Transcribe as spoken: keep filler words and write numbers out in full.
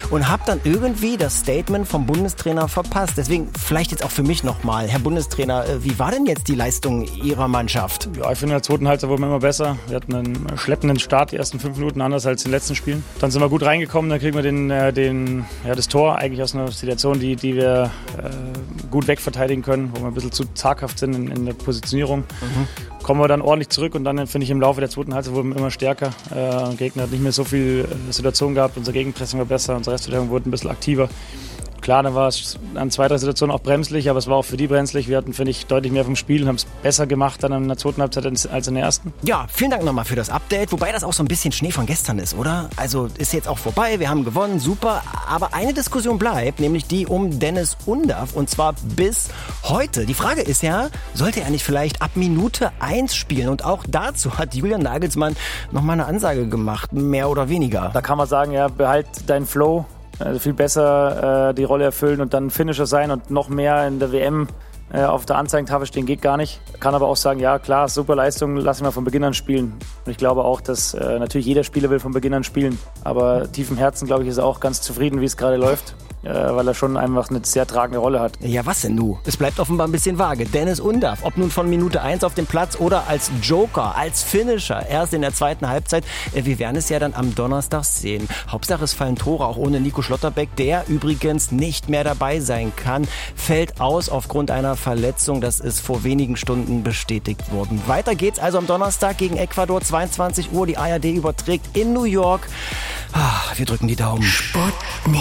und habe dann irgendwie das Statement vom Bundestrainer verpasst. Deswegen vielleicht jetzt auch für mich nochmal, Herr Bundestrainer, wie war denn jetzt die Leistung Ihrer Mannschaft? Ja, ich finde, in der zweiten Halbzeit wurden wir immer besser. Wir hatten einen schleppenden Start, die ersten fünf Minuten, anders als in den letzten Spielen. Dann sind wir gut reingekommen, dann kriegen wir den, äh, den, ja, das Tor eigentlich aus einer Situation, die, die wir äh, gut wegverteidigen können, wo wir ein bisschen zu zaghaft sind in, in der Positionierung. Mhm. Kommen wir dann ordentlich zurück und dann finde ich im Laufe der zweiten Halbzeit wurden wir immer stärker. Äh, der Gegner hat nicht mehr so viel äh, Situationen gehabt, unser Gegenpressing war besser, unsere Restverteidigung wurde ein bisschen aktiver. Klar, dann war es an zwei, drei Situationen auch bremslich, aber es war auch für die bremslich. Wir hatten, finde ich, deutlich mehr vom Spiel und haben es besser gemacht dann in der zweiten Halbzeit als in der ersten. Ja, vielen Dank nochmal für das Update, wobei das auch so ein bisschen Schnee von gestern ist, oder? Also ist jetzt auch vorbei, wir haben gewonnen, super, aber eine Diskussion bleibt, nämlich die um Dennis Undav und zwar bis heute. Die Frage ist ja, sollte er nicht vielleicht ab Minute eins spielen? Und auch dazu hat Julian Nagelsmann nochmal eine Ansage gemacht, mehr oder weniger. Da kann man sagen, ja, behalt deinen Flow. Also viel besser äh, die Rolle erfüllen und dann Finisher sein und noch mehr in der W M äh, auf der Anzeigentafel stehen geht gar nicht. Kann aber auch sagen, ja klar, super Leistung, lassen wir von Beginn an spielen. Und ich glaube auch, dass äh, natürlich jeder Spieler will von Beginn an spielen. Aber tief im Herzen, glaube ich, ist er auch ganz zufrieden, wie es gerade läuft. Äh, weil er schon einfach eine sehr tragende Rolle hat. Ja, was denn nu? Es bleibt offenbar ein bisschen vage. Dennis Undav, ob nun von Minute eins auf dem Platz oder als Joker, als Finisher, erst in der zweiten Halbzeit. Äh, wir werden es ja dann am Donnerstag sehen. Hauptsache es fallen Tore, auch ohne Nico Schlotterbeck, der übrigens nicht mehr dabei sein kann. Fällt aus aufgrund einer Verletzung. Das ist vor wenigen Stunden bestätigt worden. Weiter geht's also am Donnerstag gegen Ecuador, zweiundzwanzig Uhr. Die A R D überträgt in New York. Ah, wir drücken die Daumen. Sport